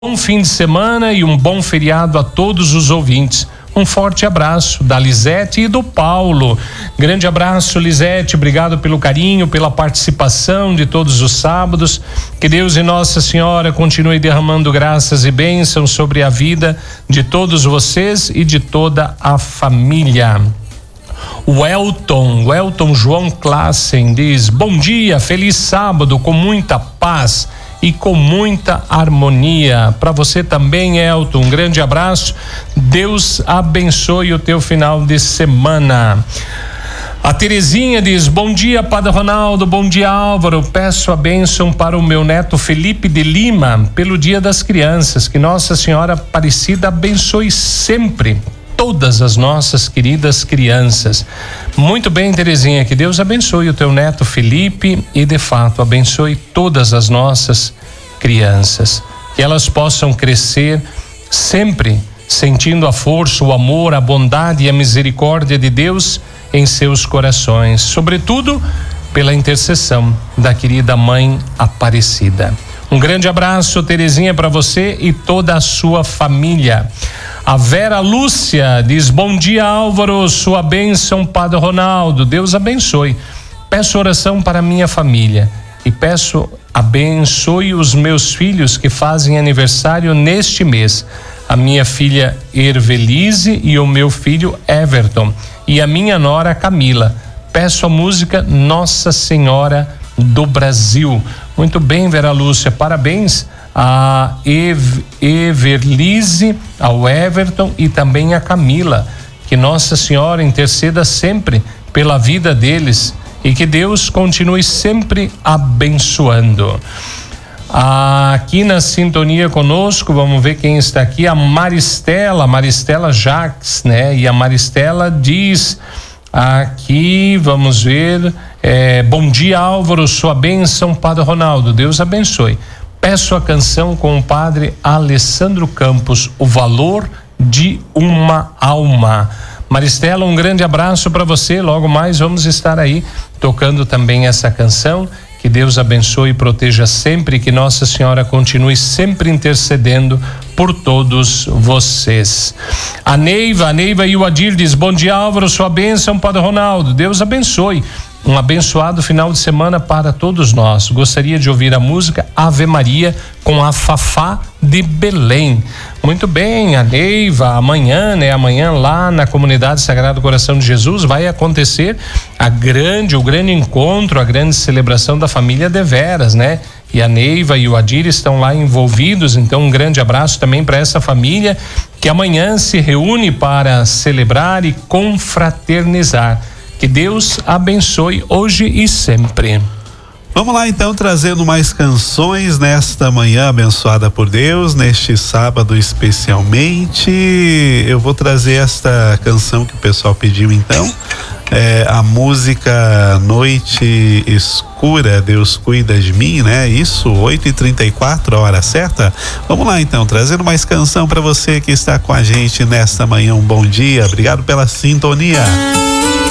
Bom fim de semana e um bom feriado a todos os ouvintes. Um forte abraço da Lisete e do Paulo. Grande abraço, Lisete, obrigado pelo carinho, pela participação de todos os sábados. Que Deus e Nossa Senhora continue derramando graças e bênçãos sobre a vida de todos vocês e de toda a família. O Elton João Klassen diz: bom dia, feliz sábado, com muita paz e com muita harmonia. Para você também, Elton, um grande abraço. Deus abençoe o teu final de semana. A Terezinha diz: bom dia, Padre Ronaldo, bom dia, Álvaro. Peço a bênção para o meu neto Felipe de Lima pelo Dia das Crianças. Que Nossa Senhora Aparecida abençoe sempre todas as nossas queridas crianças. Muito bem, Terezinha, que Deus abençoe o teu neto Felipe e de fato abençoe todas as nossas crianças, que elas possam crescer sempre sentindo a força, o amor, a bondade e a misericórdia de Deus em seus corações, sobretudo pela intercessão da querida Mãe Aparecida. Um grande abraço, Terezinha, para você e toda a sua família. A Vera Lúcia diz: bom dia, Álvaro, sua bênção, Padre Ronaldo, Deus abençoe. Peço oração para minha família e peço abençoe os meus filhos que fazem aniversário neste mês, a minha filha Ervelise e o meu filho Everton e a minha nora Camila. Peço a música Nossa Senhora do Brasil. Muito bem, Vera Lúcia, parabéns a Everlise, ao Everton e também a Camila. Que Nossa Senhora interceda sempre pela vida deles e que Deus continue sempre abençoando. Aqui na sintonia conosco, vamos ver quem está aqui, a Maristela Jacques, né? E a Maristela diz aqui, vamos ver, bom dia, Álvaro, sua bênção, Padre Ronaldo, Deus abençoe. Peço a canção com o Padre Alessandro Campos, O Valor de uma Alma. Maristela, um grande abraço para você. Logo mais vamos estar aí tocando também essa canção. Que Deus abençoe e proteja sempre, que Nossa Senhora continue sempre intercedendo por todos vocês. A Neiva e o Adir diz: bom dia, Álvaro, sua bênção, Padre Ronaldo, Deus abençoe. Um abençoado final de semana para todos nós. Gostaria de ouvir a música Ave Maria com a Fafá de Belém. Muito bem, a Neiva, amanhã lá na Comunidade Sagrado Coração de Jesus vai acontecer o grande encontro, a grande celebração da família Deveras, né? E a Neiva e o Adir estão lá envolvidos, então um grande abraço também para essa família que amanhã se reúne para celebrar e confraternizar. Que Deus abençoe hoje e sempre. Vamos lá então, trazendo mais canções nesta manhã abençoada por Deus, neste sábado especialmente. Eu vou trazer esta canção que o pessoal pediu então, a música Noite Escura, Deus Cuida de Mim, né? Isso, 8h34, hora certa. Vamos lá então, trazendo mais canção para você que está com a gente nesta manhã. Um bom dia, obrigado pela sintonia.